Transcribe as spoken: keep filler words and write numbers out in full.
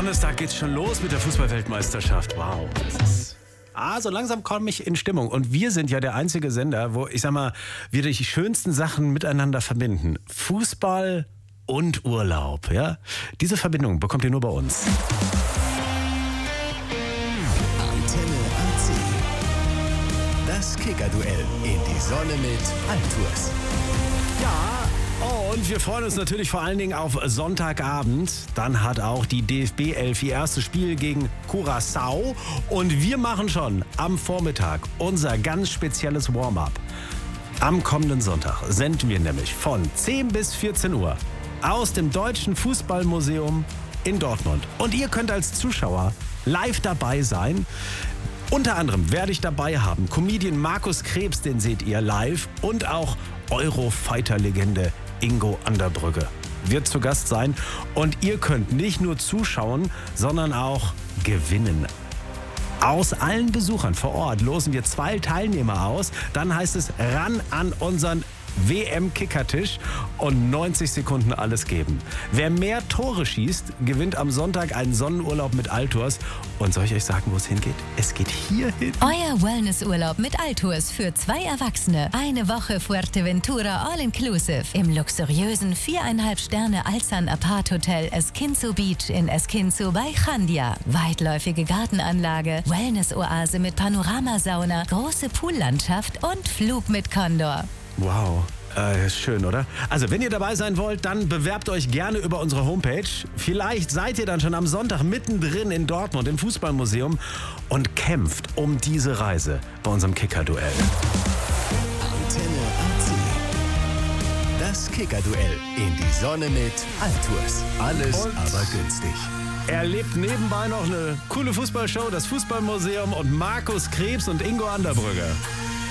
Donnerstag geht's schon los mit der Fußball-Weltmeisterschaft. Wow. Das ist ah, so langsam komme ich in Stimmung. Und wir sind ja der einzige Sender, wo, ich sag mal, wir die schönsten Sachen miteinander verbinden. Fußball und Urlaub. Ja? Diese Verbindung bekommt ihr nur bei uns. Antenne A C. Das Kicker-Duell in die Sonne mit Altours. Ja, und wir freuen uns natürlich vor allen Dingen auf Sonntagabend. Dann hat auch die D F B elf ihr erstes Spiel gegen Curaçao. Und wir machen schon am Vormittag unser ganz spezielles Warm-up. Am kommenden Sonntag senden wir nämlich von zehn bis vierzehn Uhr aus dem Deutschen Fußballmuseum in Dortmund. Und ihr könnt als Zuschauer live dabei sein. Unter anderem werde ich dabei haben Comedian Markus Krebs, den seht ihr live, und auch Eurofighter-Legende Ingo Anderbrügge wird zu Gast sein. Und ihr könnt nicht nur zuschauen, sondern auch gewinnen. Aus allen Besuchern vor Ort losen wir zwei Teilnehmer aus. Dann heißt es ran an unseren W M-Kickertisch und neunzig Sekunden alles geben. Wer mehr Tore schießt, gewinnt am Sonntag einen Sonnenurlaub mit Altours. Und soll ich euch sagen, wo es hingeht? Es geht hier hin. Euer Wellnessurlaub mit Altours für zwei Erwachsene. Eine Woche Fuerteventura All-Inclusive im luxuriösen viereinhalb Sterne Alzan Apart Hotel Esquinzo Beach in Esquinzo bei Chandia. Weitläufige Gartenanlage, Wellness-Oase mit Panoramasauna, große Poollandschaft und Flug mit Condor. Wow, äh, schön, oder? Also, wenn ihr dabei sein wollt, dann bewerbt euch gerne über unsere Homepage. Vielleicht seid ihr dann schon am Sonntag mittendrin in Dortmund im Fußballmuseum und kämpft um diese Reise bei unserem Kicker-Duell. Antenne A C. Das Kicker-Duell in die Sonne mit Altours. Alles Und aber günstig. Erlebt nebenbei noch eine coole Fußballshow, das Fußballmuseum und Markus Krebs und Ingo Anderbrügge.